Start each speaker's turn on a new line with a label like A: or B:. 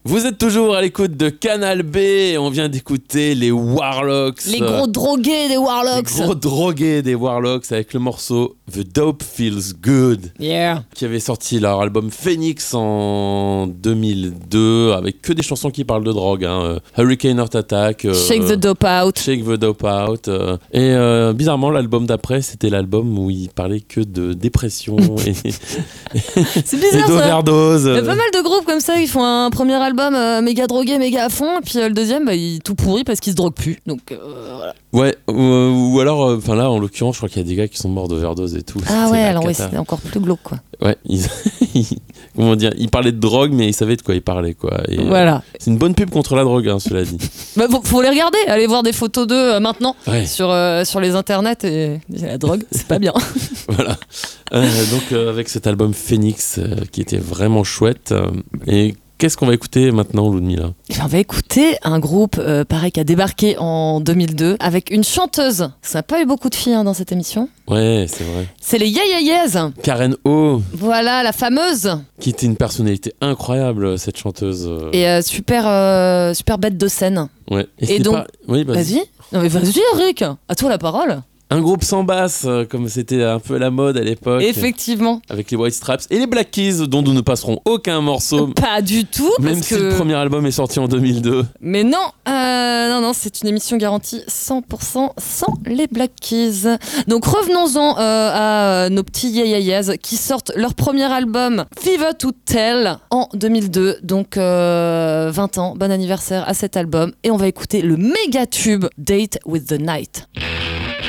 A: Vous êtes toujours à l'écoute de Canal B et on vient d'écouter les Warlocks.
B: Les gros drogués des Warlocks.
A: Les gros drogués des Warlocks avec le morceau The Dope Feels Good.
B: Yeah.
A: Qui avait sorti leur album Phoenix en 2002 avec que des chansons qui parlent de drogue. Hurricane Heart Attack.
B: Shake the Dope Out.
A: Shake the Dope Out. Et bizarrement, l'album d'après, c'était l'album où il parlait que de dépression et,
B: C'est bizarre,
A: et d'overdose.
B: Il y a pas mal de groupes comme ça, ils font un premier album méga drogué, méga à fond, et puis le deuxième, il est tout pourri parce qu'il se drogue plus. Donc voilà.
A: Ouais, ou alors, là, en l'occurrence, je crois qu'il y a des gars qui sont morts d'overdose et tout.
B: Ah
A: C'est
B: ouais,
A: la
B: alors oui,
A: cata.
B: c'était encore plus glauque, quoi.
A: Ouais, comment dire, ils parlaient de drogue, mais ils savaient de quoi ils parlaient, quoi. Et,
B: Voilà.
A: c'est une bonne pub contre la drogue, cela dit.
B: Bah, faut les regarder, allez voir des photos d'eux maintenant
A: Ouais.
B: sur les internets, et la drogue, c'est pas bien.
A: Voilà. Donc, avec cet album Phoenix, qui était vraiment chouette. Et qu'est-ce qu'on va écouter maintenant, Ludmilla ?
B: On va écouter un groupe pareil qui a débarqué en 2002 avec une chanteuse. Ça n'a pas eu beaucoup de filles dans cette émission.
A: Ouais, c'est vrai.
B: C'est les Yeah Yeah Yeahs.
A: Karen O,
B: Voilà, la fameuse.
A: qui était une personnalité incroyable, cette chanteuse.
B: Et super bête de scène.
A: Ouais.
B: Et
A: c'était
B: donc,
A: pas... Oui,
B: Vas-y. Non mais vas-y Eric, à toi la parole.
A: Un groupe sans basse, comme c'était un peu la mode à l'époque.
B: Effectivement.
A: Avec les White Stripes et les Black Keys, dont nous ne passerons aucun morceau.
B: Pas du tout.
A: Même
B: parce
A: si
B: que...
A: le premier album est sorti en 2002.
B: Mais non, non, c'est une émission garantie 100% sans les Black Keys. Donc revenons-en à nos petits Yeah Yeah Yeahs qui sortent leur premier album Fever to Tell en 2002. Donc 20 ans, bon anniversaire à cet album. Et on va écouter le méga tube Date with the Night.